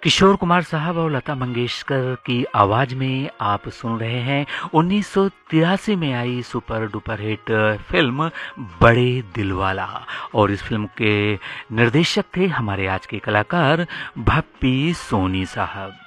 किशोर कुमार साहब और लता मंगेशकर की आवाज़ में आप सुन रहे हैं 1983 में आई सुपर डुपर हिट फिल्म बड़े दिलवाला। और इस फिल्म के निर्देशक थे हमारे आज के कलाकार भप्पी सोनी साहब।